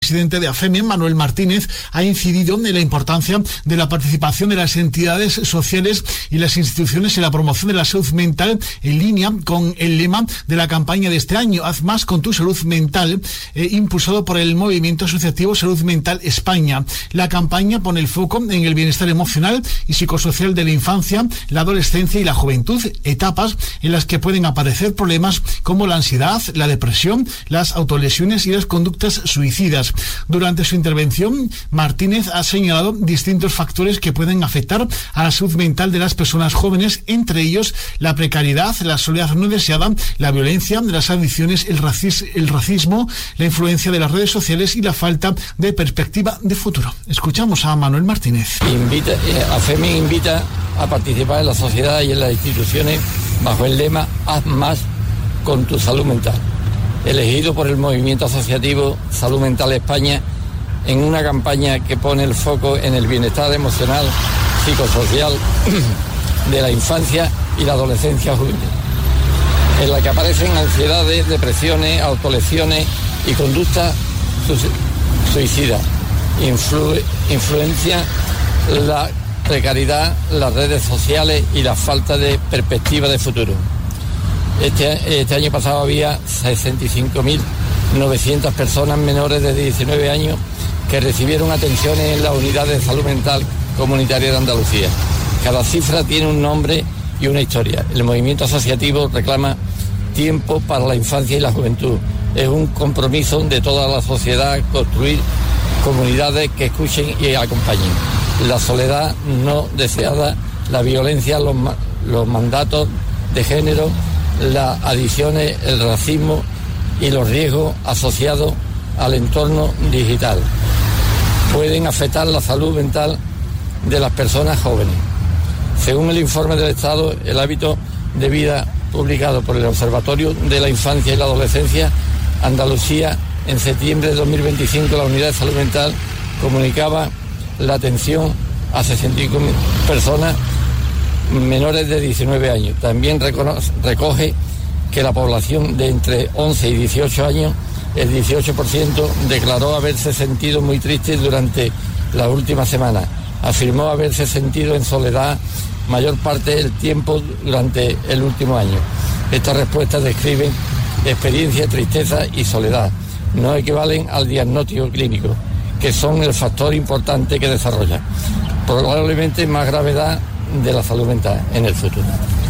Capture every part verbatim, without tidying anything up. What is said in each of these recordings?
presidente de AFEMEN, Manuel Martínez, ha incidido en la importancia de la participación de las entidades sociales y las instituciones en la promoción de la salud mental, en línea con el lema de la campaña de este año, Haz más con tu salud mental, eh, impulsado por el movimiento asociativo Salud Mental España. La campaña pone el foco en el bienestar emocional y psicosocial de la infancia, la adolescencia y la juventud, etapas en las que pueden aparecer problemas como la ansiedad, la depresión, las autolesiones y las conductas suicidas. Durante su intervención, Martínez ha señalado distintos factores que pueden afectar a la salud mental de las personas jóvenes, entre ellos la precariedad, la soledad no deseada, la violencia, las adicciones, el, racis- el racismo, la influencia de las redes sociales y la falta de perspectiva de futuro. Escuchamos a Manuel Martínez. Invita, eh, AFEMEN invita a participar en la sociedad y en las instituciones bajo el lema Haz más con tu salud mental, elegido por el movimiento asociativo Salud Mental España en una campaña que pone el foco en el bienestar emocional, psicosocial de la infancia y la adolescencia juvenil, en la que aparecen ansiedades, depresiones, autolesiones y conductas suicidas. Influ- influencia la precariedad, las redes sociales y la falta de perspectiva de futuro. Este, este año pasado había sesenta y cinco mil novecientas personas menores de diecinueve años que recibieron atenciones en las unidades de salud mental comunitaria de Andalucía. Cada cifra tiene un nombre y una historia. El movimiento asociativo reclama tiempo para la infancia y la juventud. Es un compromiso de toda la sociedad construir comunidades que escuchen y acompañen. La soledad no deseada, la violencia, los, los mandatos de género, las adicciones, el racismo y los riesgos asociados al entorno digital pueden afectar la salud mental de las personas jóvenes. Según el informe del Estado, el hábito de vida publicado por el Observatorio de la Infancia y la Adolescencia, Andalucía, en septiembre de dos mil veinticinco, la Unidad de Salud Mental comunicaba la atención a sesenta y cinco mil personas menores de diecinueve años. También reconoce, recoge que la población de entre once y dieciocho años, el dieciocho por ciento declaró haberse sentido muy triste durante la última semana. Afirmó haberse sentido en soledad mayor parte del tiempo durante el último año. Estas respuestas describen experiencia, tristeza y soledad. No equivalen al diagnóstico clínico, que son el factor importante que desarrolla probablemente más gravedad de la salud mental en el futuro.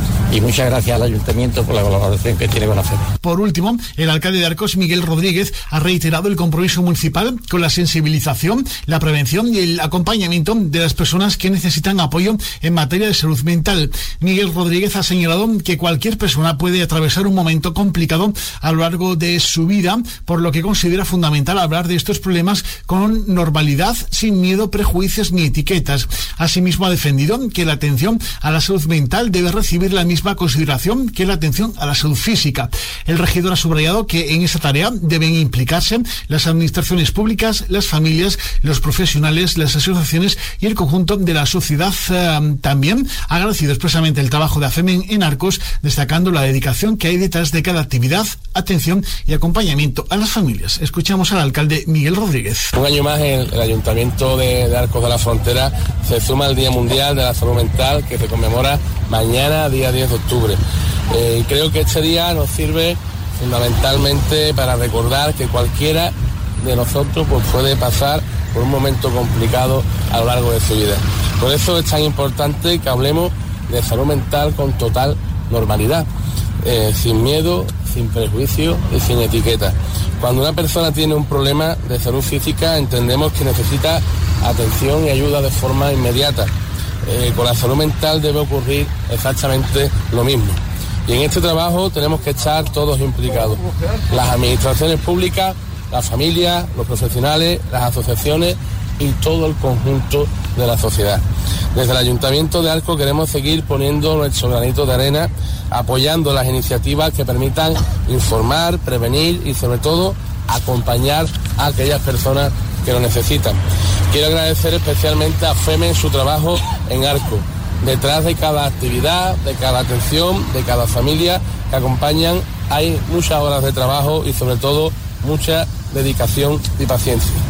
Y muchas gracias al Ayuntamiento por la colaboración que tiene con AFEMEN. Por último, el alcalde de Arcos, Miguel Rodríguez, ha reiterado el compromiso municipal con la sensibilización, la prevención y el acompañamiento de las personas que necesitan apoyo en materia de salud mental. Miguel Rodríguez ha señalado que cualquier persona puede atravesar un momento complicado a lo largo de su vida, por lo que considera fundamental hablar de estos problemas con normalidad, sin miedo, prejuicios ni etiquetas. Asimismo, ha defendido que la atención a la salud mental debe recibir la misma consideración que la atención a la salud física. El regidor ha subrayado que en esa tarea deben implicarse las administraciones públicas, las familias, los profesionales, las asociaciones y el conjunto de la sociedad. Eh, también ha agradecido expresamente el trabajo de AFEMEN en Arcos, destacando la dedicación que hay detrás de cada actividad, atención y acompañamiento a las familias. Escuchamos al alcalde Miguel Rodríguez. Un año más el, el Ayuntamiento de, de Arcos de la Frontera se suma al Día Mundial de la Salud Mental, que se conmemora mañana, día diez de octubre. Eh, creo que este día nos sirve fundamentalmente para recordar que cualquiera de nosotros pues, puede pasar por un momento complicado a lo largo de su vida. Por eso es tan importante que hablemos de salud mental con total normalidad, eh, sin miedo, sin prejuicio y sin etiqueta. Cuando una persona tiene un problema de salud física, entendemos que necesita atención y ayuda de forma inmediata. Eh, con la salud mental debe ocurrir exactamente lo mismo. Y en este trabajo tenemos que estar todos implicados. Las administraciones públicas, las familias, los profesionales, las asociaciones y todo el conjunto de la sociedad. Desde el Ayuntamiento de Arcos queremos seguir poniendo nuestro granito de arena, apoyando las iniciativas que permitan informar, prevenir y sobre todo acompañar a aquellas personas que lo necesitan. Quiero agradecer especialmente a AFEMEN su trabajo en Arcos. Detrás de cada actividad, de cada atención, de cada familia que acompañan, hay muchas horas de trabajo y sobre todo mucha dedicación y paciencia.